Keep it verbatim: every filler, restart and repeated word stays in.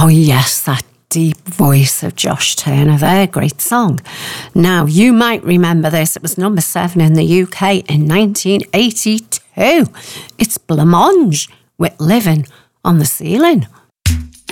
Oh, yes, that deep voice of Josh Turner there. Great song. Now, you might remember this. It was number seven in the U K in nineteen eighty-two. It's Blancmange with Living on the Ceiling.